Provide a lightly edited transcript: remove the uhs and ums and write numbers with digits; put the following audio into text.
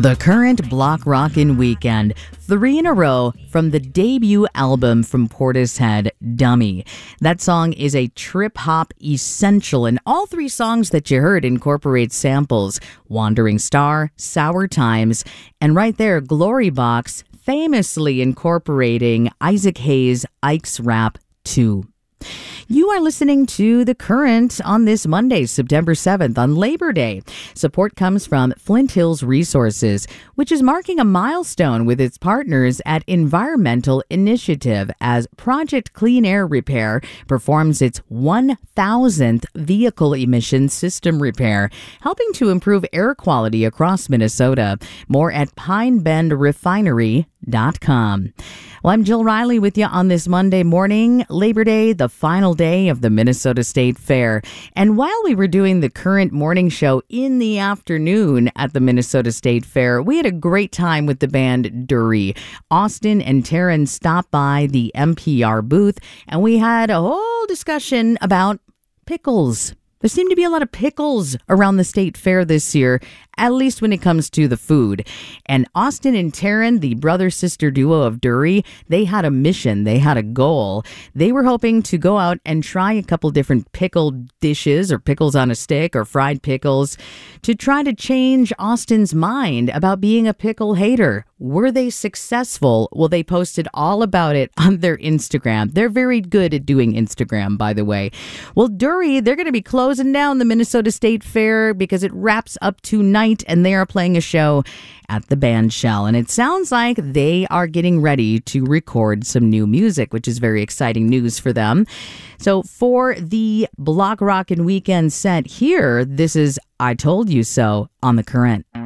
The Current Block Rockin' Weekend, 3 in a row from the debut album from Portishead, Dummy. That song is a trip-hop essential, and all 3 songs that you heard incorporate samples: Wandering Star, Sour Times, and right there, Glory Box, famously incorporating Isaac Hayes' Ike's Rap 2. You are listening to The Current on this Monday, September 7th, on Labor Day. Support comes from Flint Hills Resources, which is marking a milestone with its partners at Environmental Initiative as Project Clean Air Repair performs its 1,000th vehicle emission system repair, helping to improve air quality across Minnesota. More at PineBendRefinery.com. Well, I'm Jill Riley with you on this Monday morning, Labor Day, the final day of the Minnesota State Fair. And while we were doing the Current morning show in the afternoon at the Minnesota State Fair, we had a great time with the band Dury. Austin and Taryn stopped by the NPR booth, and we had a whole discussion about pickles. There seem to be a lot of pickles around the state fair this year, at least when it comes to the food. And Austin and Taryn, the brother-sister duo of Dury, they had a mission. They had a goal. They were hoping to go out and try a couple different pickle dishes, or pickles on a stick, or fried pickles, to try to change Austin's mind about being a pickle hater. Were they successful? Well, they posted all about it on their Instagram. They're very good at doing Instagram, by the way. Well, Dury, they're going to be closing down the Minnesota State Fair because it wraps up tonight, and they are playing a show at the Bandshell. And it sounds like they are getting ready to record some new music, which is very exciting news for them. So for the Block Rockin' Weekend set here, this is I Told You So on The Current.